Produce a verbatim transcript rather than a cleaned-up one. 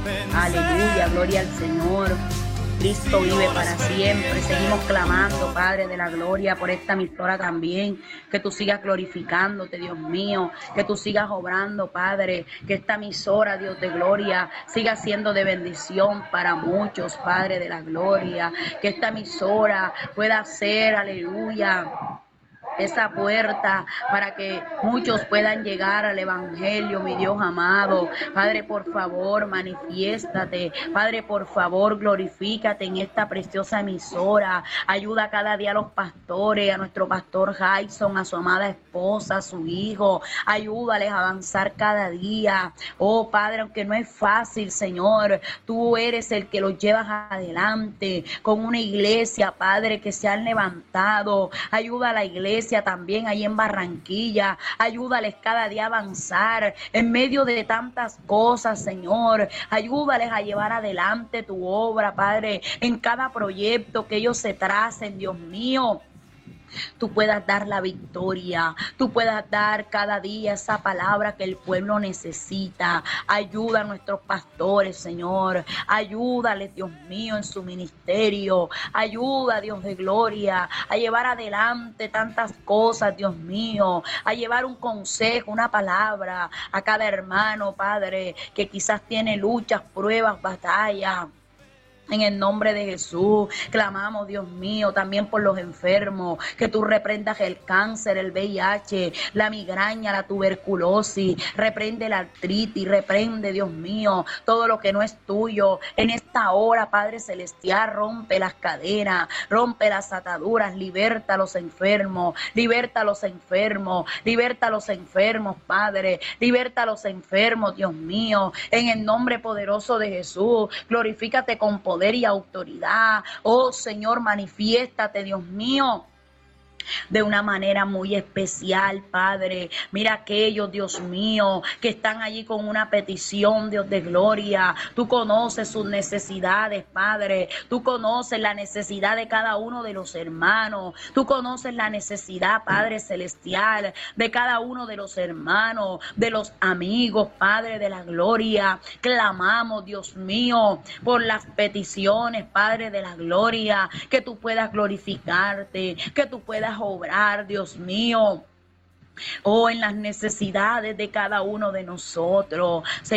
Aleluya, gloria al Señor. Cristo vive para siempre. Seguimos clamando, Padre de la gloria, por esta emisora también. Que tú sigas glorificándote, Dios mío. Que tú sigas obrando, Padre. Que esta emisora, Dios de gloria, siga siendo de bendición para muchos, Padre de la gloria. Que esta emisora pueda ser, aleluya, esa puerta para que muchos puedan llegar al evangelio, mi Dios amado. Padre, por favor, manifiéstate. Padre, por favor, glorifícate en esta preciosa emisora. Ayuda cada día a los pastores, a nuestro pastor Jason, a su amada esposa, a su hijo. Ayúdales a avanzar cada día. Oh, Padre, aunque no es fácil, Señor, tú eres el que los llevas adelante con una iglesia, Padre, que se han levantado. Ayuda a la iglesia también ahí en Barranquilla. Ayúdales cada día a avanzar en medio de tantas cosas, Señor. Ayúdales a llevar adelante tu obra, Padre, en cada proyecto que ellos se tracen, Dios mío. Tú puedas dar la victoria, tú puedas dar cada día esa palabra que el pueblo necesita. Ayuda a nuestros pastores, Señor. Ayúdales, Dios mío, en su ministerio. Ayuda, Dios de gloria, a llevar adelante tantas cosas, Dios mío. A llevar un consejo, una palabra a cada hermano, Padre, que quizás tiene luchas, pruebas, batallas. En el nombre de Jesús, clamamos, Dios mío, también por los enfermos, que tú reprendas el cáncer, el V I H, la migraña, la tuberculosis, reprende la artritis, reprende, Dios mío, todo lo que no es tuyo. En esta hora, Padre Celestial, rompe las cadenas, rompe las ataduras, liberta a los enfermos, liberta a los enfermos, liberta a los enfermos, Padre, liberta a los enfermos, Dios mío, en el nombre poderoso de Jesús. Glorifícate con poder y autoridad. Oh Señor, manifiéstate, Dios mío, de una manera muy especial, Padre. Mira aquellos, Dios mío, que están allí con una petición, Dios de gloria. Tú conoces sus necesidades, Padre. Tú conoces la necesidad de cada uno de los hermanos. Tú conoces la necesidad, Padre Celestial, de cada uno de los hermanos, de los amigos, Padre de la gloria. Clamamos, Dios mío, por las peticiones, Padre de la gloria, que tú puedas glorificarte, que tú puedas obrar, Dios mío, oh, en las necesidades de cada uno de nosotros.